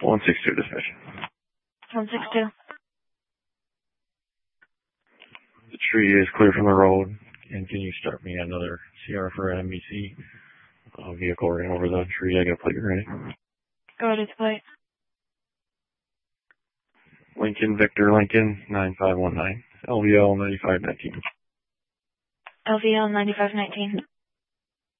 162 dispatch. 162. The tree is clear from the road, and can you start me another CR for NBC? Vehicle ran over the tree. I got a plate ready. Go ahead with the plate. Lincoln, Victor Lincoln, 9519. LVL 9519. LVL 9519.